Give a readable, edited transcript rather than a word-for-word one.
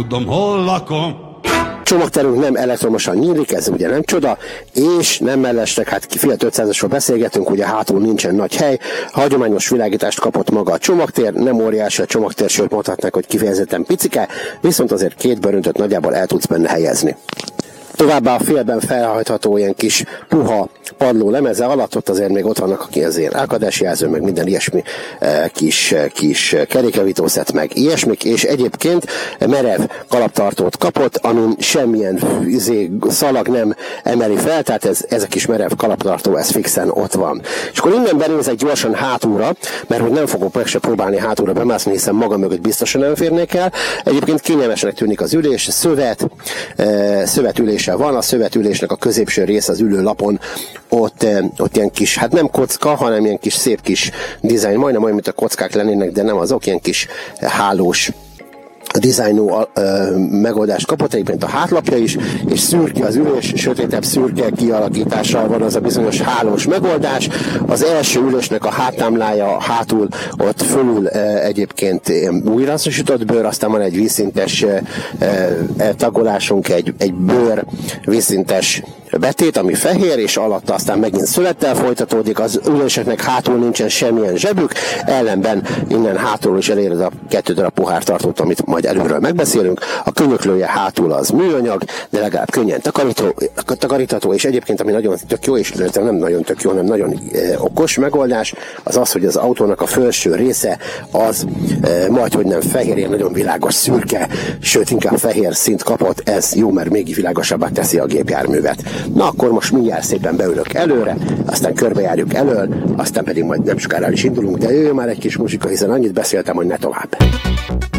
Tudom, hol lakom. Csomagterünk nem elektromosan nyílik, ez ugye nem csoda, és nem mellesleg, hát Fiat 500-asról beszélgetünk, ugye hátul nincsen nagy hely, hagyományos világítást kapott maga a csomagtér, nem óriási a csomagtér, sőt mondhatnák, hogy kifejezetten picike, viszont azért két bőröntöt nagyjából el tudsz benne helyezni. Továbbá a félben felhajtható ilyen kis puha padló lemeze alatt, ott azért még ott vannak azért elakadásjelző, meg minden ilyesmi kis kerékjavítószett, meg ilyesmik, és egyébként merev kalaptartót kapott, amin semmilyen szalag nem emeli fel, tehát ez a kis merev kalaptartó, ez fixen ott van. És akkor innen benézek gyorsan hátulra, mert hogy nem fogok meg se próbálni hátulra bemászni, hiszen maga mögött biztosan nem férnék el. Egyébként kényelmesnek tűnik az ülés, szövetülése van, a szövetülésnek a középső része az ülőlapon, ott ilyen kis, hát nem kocka, hanem ilyen kis szép kis dizájn, majdnem olyan, mint a kockák lennének, de nem azok, ilyen kis hálós dizájnú megoldást kapott, egyébként a hátlapja is, és szürke az ülés, sötétebb szürke kialakítással van az a bizonyos hálós megoldás. Az első ülésnek a háttámlája hátul, ott fölül egyébként újrahasznosított bőr, aztán van egy vízszintes tagolásunk, egy bőr vízszintes betét, ami fehér, és alatta aztán megint szövettel folytatódik, az üléseknek hátul nincsen semmilyen zsebük, ellenben innen hátul is eléred a 2 darab pohártartót, amit majd előről megbeszélünk. A könyöklője hátul az műanyag, de legalább könnyen takarítható, és egyébként ami nagyon tök jó, és nem nagyon tök jó, hanem nagyon okos megoldás, az az, hogy az autónak a felső része az majdhogy nem fehér, ilyen nagyon világos szürke, sőt inkább fehér szint kapott, ez jó, mert még világosabbá teszi a gépjárművet. Na akkor most mindjárt szépen beülök előre, aztán körbejárjuk elől, aztán pedig majd nem sokára is indulunk, de jöjjön már egy kis muzsika, hiszen annyit beszéltem, hogy ne tovább.